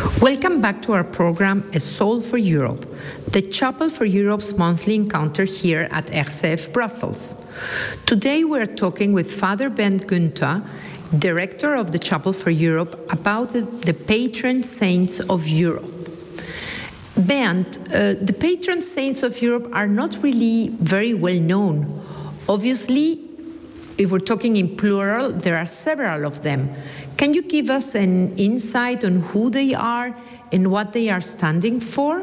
Welcome back to our program, A Soul for Europe, the Chapel for Europe's monthly encounter here at RCF Brussels. Today we're talking with Father Bernd Günther, Director of the Chapel for Europe, about the patron saints of Europe. Bernd, the patron saints of Europe are not really very well known. Obviously, if we're talking in plural, there are several of them. Can you give us an insight on who they are and what they are standing for?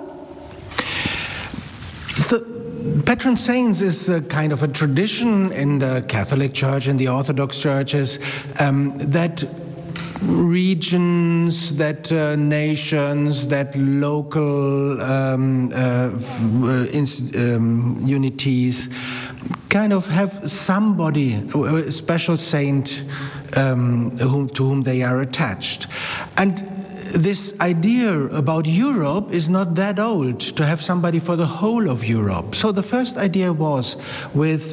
So, patron saints is a kind of a tradition in the Catholic Church and the Orthodox churches that regions, that nations, that local unities kind of have somebody, a special saint to whom they are attached. And this idea about Europe is not that old, to have somebody for the whole of Europe. So the first idea was with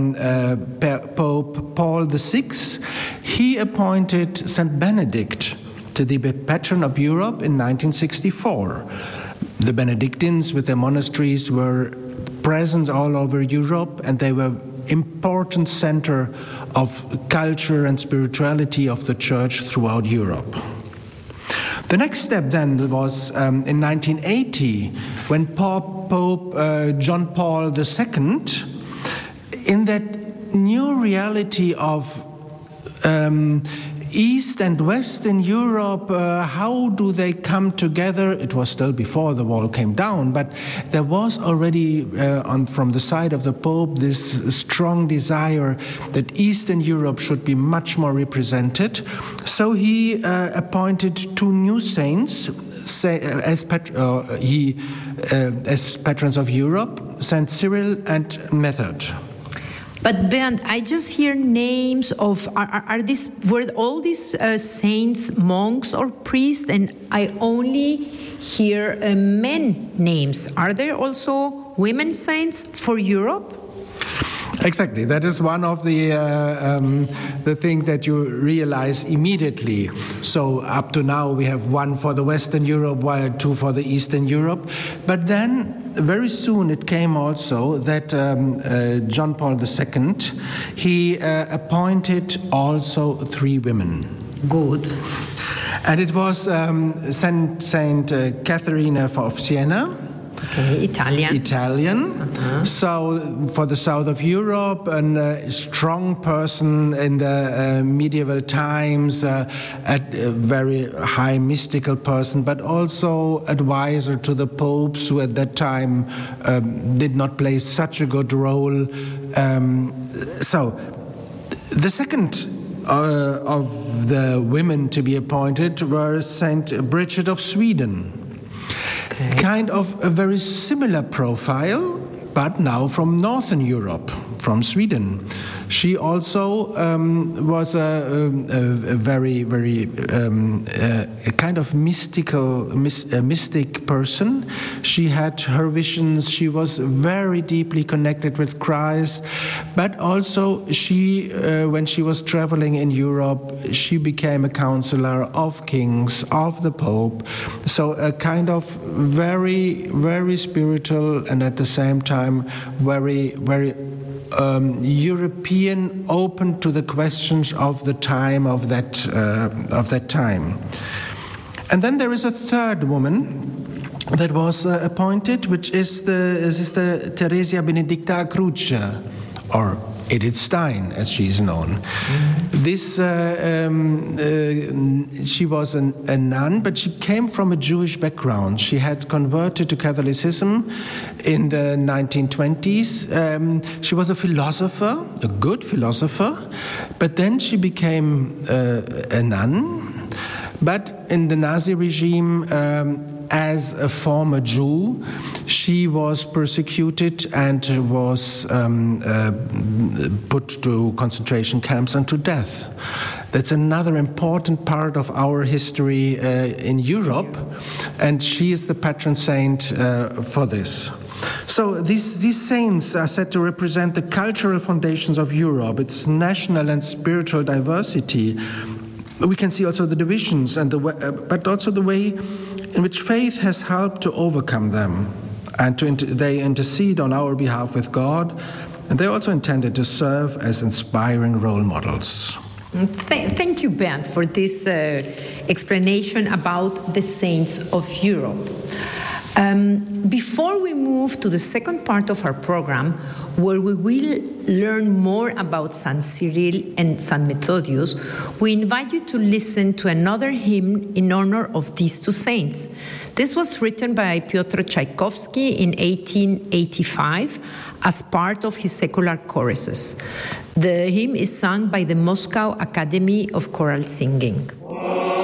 Pope Paul VI. He appointed St. Benedict to be patron of Europe in 1964. The Benedictines with their monasteries were present all over Europe, and they were important center of culture and spirituality of the church throughout Europe. The next step then was in 1980, when Pope John Paul II, in that new reality of East and West in Europe, how do they come together? It was still before the wall came down, but there was already from the side of the Pope this strong desire that Eastern Europe should be much more represented. So he appointed two new saints as patrons of Europe, Saint Cyril and Method. But Bernd, I just hear names of, were all these saints monks or priests, and I only hear men names. Are there also women saints for Europe? Exactly. That is one of the things that you realize immediately. So up to now we have one for the Western Europe, while two for the Eastern Europe. But then very soon it came also that John Paul II, he appointed also three women. Good. And it was Saint Catherine of Siena. Okay, Italian. Uh-huh. So for the south of Europe, a strong person in the medieval times, a very high mystical person, but also advisor to the popes, who at that time did not play such a good role. So the second of the women to be appointed were Saint Bridget of Sweden. Okay. Kind of a very similar profile, but now from Northern Europe, from Sweden. She also was a very, very a kind of mystic person. She had her visions. She was very deeply connected with Christ, but also she, when she was traveling in Europe, she became a counselor of kings, of the Pope. So a kind of very, very spiritual, and at the same time very, very European, open to the questions of the time of that time. And then there is a third woman that was appointed, which is the Theresia Benedicta Cruce, or Edith Stein, as she is known. Mm-hmm. This she was a nun, but she came from a Jewish background. She had converted to Catholicism in the 1920s. She was a philosopher, a good philosopher, but then she became a nun. But in the Nazi regime, as a former Jew, she was persecuted and was put to concentration camps and to death. That's another important part of our history in Europe, and she is the patron saint for this. So these saints are said to represent the cultural foundations of Europe, its national and spiritual diversity. We can see also the divisions, and but also the way in which faith has helped to overcome them, and they intercede on our behalf with God, and they're also intended to serve as inspiring role models. Thank you, Bernd, for this explanation about the saints of Europe. Before we move to the second part of our program, where we will learn more about Saint Cyril and Saint Methodius, we invite you to listen to another hymn in honor of these two saints. This was written by Piotr Tchaikovsky in 1885 as part of his secular choruses. The hymn is sung by the Moscow Academy of Choral Singing.